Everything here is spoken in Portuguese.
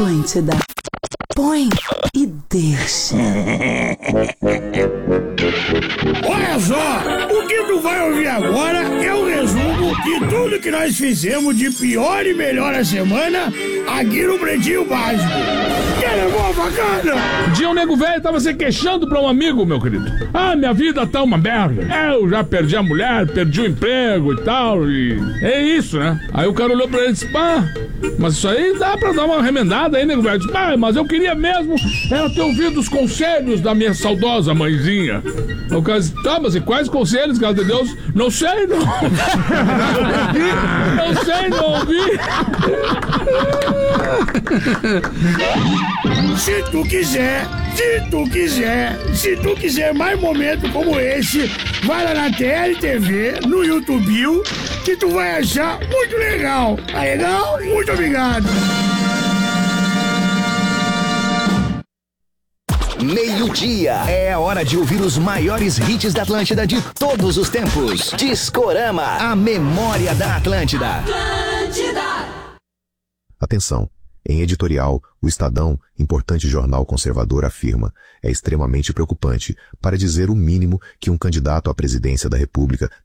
Atlântida. Põe e deixa. Olha só, o que tu vai ouvir agora é o resumo de tudo que nós fizemos de pior e melhor a semana aqui no Pretinho Básico. Que levou bacana? Um dia um nego velho tava se queixando pra um amigo, meu querido. Ah, minha vida tá uma merda. Eu já perdi a mulher, perdi o emprego e tal, e é isso, né? Aí o cara olhou pra ele e disse, pá, mas isso aí dá pra dar uma remendada aí, nego velho. Disse, pá, mas eu queria mesmo ter ouvido os conselhos da minha saudosa mãezinha. Aí o cara disse, tá, mas e quais conselhos, cara de Deus? Não sei, não. Não sei, não ouvi. Se tu quiser mais momentos como esse, vai lá na TLTV, no YouTube, que tu vai achar muito legal. Tá legal? Muito obrigado. Meio-dia. É a hora de ouvir os maiores hits da Atlântida de todos os tempos. Discorama, a memória da Atlântida. Atenção. Em editorial, o Estadão, importante jornal conservador, afirma: é extremamente preocupante, para dizer o mínimo, que um candidato à presidência da República